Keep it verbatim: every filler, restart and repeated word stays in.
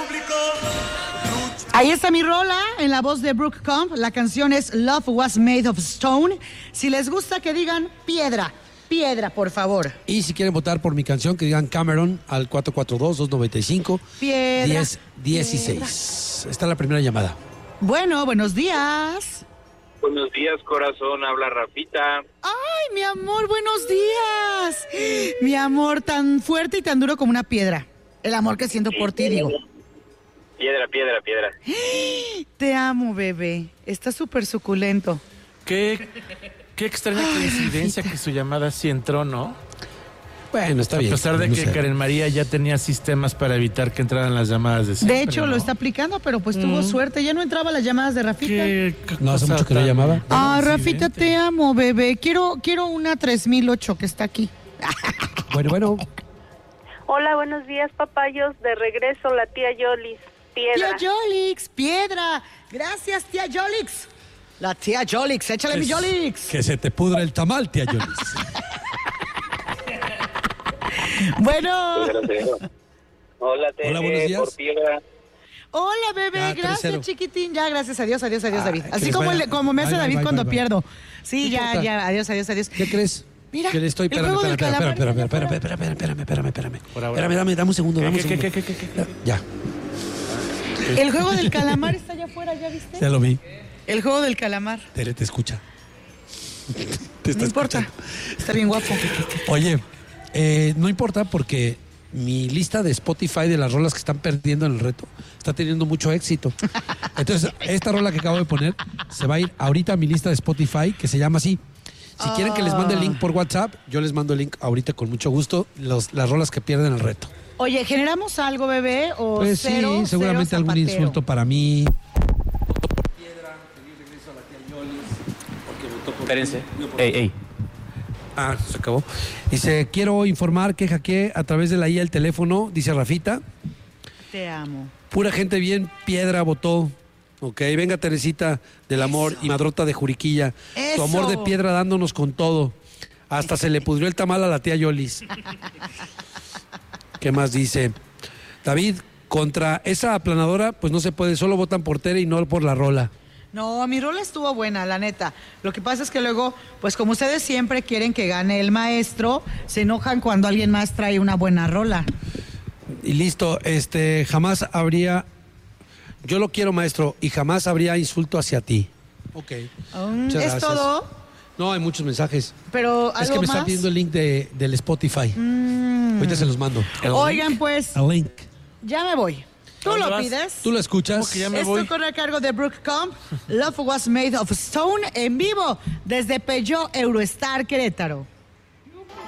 Ahí está mi rola en la voz de Brooke Comp. La canción es Love Was Made of Stone. Si les gusta, que digan piedra. Piedra, por favor. Y si quieren votar por mi canción, que digan Cameron al cuatro cuatro dos, dos nueve cinco, diez dieciséis. Está la primera llamada. Bueno, buenos días. Buenos días, corazón. Habla Rafita. Ay, mi amor, buenos días. Mi amor, tan fuerte y tan duro como una piedra. El amor que siento por ti, digo. Piedra, piedra, piedra. Te amo, bebé. Está súper suculento. Qué, qué extraña Ay, coincidencia Rafita. que su llamada sí entró, ¿no? Bueno, está bien. A pesar de no que sé. Karen María ya tenía sistemas para evitar que entraran las llamadas de siempre, De hecho, ¿no? lo está aplicando, pero pues tuvo suerte. Ya no entraban las llamadas de Rafita. ¿Qué, qué No, hace cosa mucho que no tan- llamaba. Ah, tan Rafita, incidente? te amo, bebé. Quiero, quiero una tres mil ocho que está aquí. Bueno, bueno. Hola, buenos días, papayos. De regreso, la tía Yolis. Piedra. Tía Yolix, piedra. Gracias, tía Yolix. La tía Yolix, échale mi Yolix. Que se te pudra el tamal, tía Yolis. Bueno. Hola, Tere, Hola, buenos días. por piedra. Hola, bebé. Ya, Gracias, tres cero. chiquitín. Ya, gracias. Adiós, adiós, adiós, Ah, David. que Así les como, vaya- le- como me hace bye, bye, David bye, cuando bye, bye. pierdo. Sí, No ya, importa. ya. Adiós, adiós, adiós. ¿Qué crees? Mira, Que le estoy... el Espérame, juego del espérame, espérame, calamar espérame, está espérame, espérame, espérame, espérame, espérame. Por ahora. Espérame, dame, dame un segundo, dame un ¿Qué, segundo. qué, qué, qué, qué, qué? Ya, El juego del calamar está allá afuera, ¿ya viste? ya lo vi. El juego del calamar. Tere te escucha. Te está No importa. escuchando. Está bien guapo. Oye, eh, no importa porque mi lista de Spotify de las rolas que están perdiendo en el reto está teniendo mucho éxito. Entonces, esta rola que acabo de poner se va a ir ahorita a mi lista de Spotify, que se llama así. Si quieren que les mande el link por WhatsApp, yo les mando el link ahorita con mucho gusto, los, las rolas que pierden el reto. Oye, ¿generamos algo, bebé? ¿O Pues cero, sí, seguramente cero algún zapatero? insulto para mí. Espérense. Ey, ey. Ah, se acabó. Dice, quiero informar que hackeé a través de la I A el teléfono, dice Rafita. Te amo. Pura gente bien piedra votó. Ok, venga Teresita del amor y Madrota de Juriquilla. Eso. Tu amor de piedra dándonos con todo. Hasta se le pudrió el tamal a la tía Yolis. ¿Qué más dice? David, contra esa aplanadora, pues no se puede, solo votan por Tere y no por la rola. No, mi rola estuvo buena, la neta. Lo que pasa es que luego, pues como ustedes siempre quieren que gane el maestro, se enojan cuando alguien más trae una buena rola. Y listo, este, jamás habría, yo lo quiero maestro, y jamás habría insulto hacia ti. Ok. Um, Muchas es gracias. todo, No, hay muchos mensajes. pero Es algo que me más. están pidiendo el link de, del Spotify. Mm. Ahorita se los mando. Oigan, pues, El link. ya me voy. ¿Tú ¿Dónde lo vas? pides? ¿Tú lo escuchas? ¿Cómo que ya me Esto voy? corre a cargo de Brooke Comp. Love Was Made of Stone en vivo desde Peugeot Eurostar Querétaro.